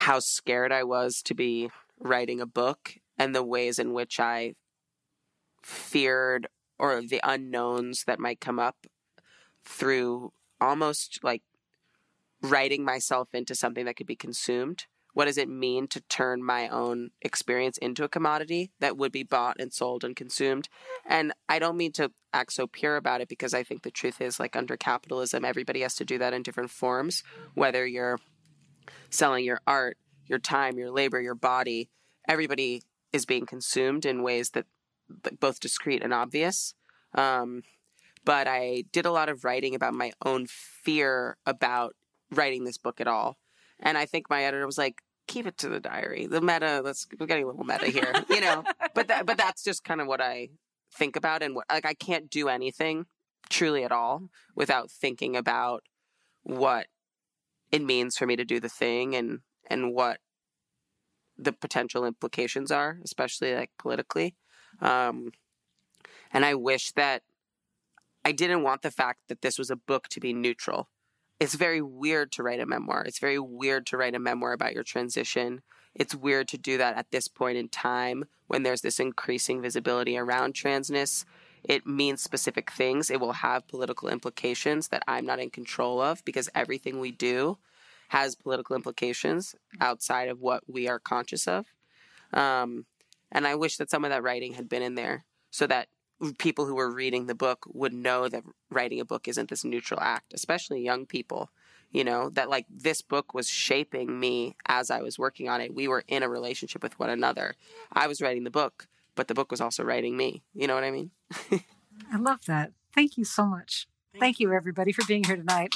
how scared I was to be writing a book and the ways in which I feared or the unknowns that might come up through almost like writing myself into something that could be consumed. What does it mean to turn my own experience into a commodity that would be bought and sold and consumed? And I don't mean to act so pure about it, because I think the truth is, like, under capitalism, everybody has to do that in different forms, whether you're selling your art, your time, your labor, your body. Everybody is being consumed in ways that both discrete and obvious. But I did a lot of writing about my own fear about writing this book at all. And I think my editor was like, keep it to the diary. The meta, we're getting a little meta here, you know, but that's just kind of what I think about. And what, like, I can't do anything truly at all without thinking about what it means for me to do the thing and what the potential implications are, especially like politically. And I wish that I didn't want the fact that this was a book to be neutral. It's very weird to write a memoir. It's very weird to write a memoir about your transition. It's weird to do that at this point in time when there's this increasing visibility around transness. It means specific things. It will have political implications that I'm not in control of, because everything we do has political implications outside of what we are conscious of. And I wish that some of that writing had been in there so that people who were reading the book would know that writing a book isn't this neutral act, especially young people, you know, that like this book was shaping me as I was working on it. We were in a relationship with one another. I was writing the book, but the book was also writing me. You know what I mean? I love that. Thank you so much. Thank you, everybody, for being here tonight.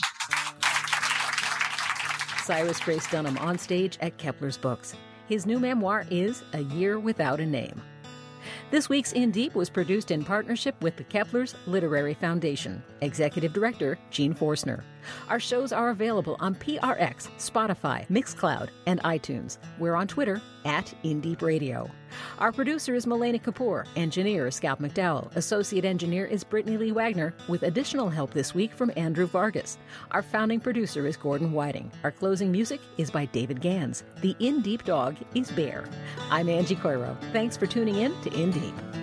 Cyrus Grace Dunham on stage at Kepler's Books. His new memoir is A Year Without a Name. This week's In Deep was produced in partnership with the Kepler's Literary Foundation. Executive Director, Gene Forstner. Our shows are available on PRX, Spotify, Mixcloud, and iTunes. We're on Twitter @InDeepRadio. Our producer is Melena Kapoor. Engineer is Scalp McDowell. Associate engineer is Brittany Lee Wagner, with additional help this week from Andrew Vargas. Our founding producer is Gordon Whiting. Our closing music is by David Gans. The In Deep dog is Bear. I'm Angie Coiro. Thanks for tuning in to In Deep.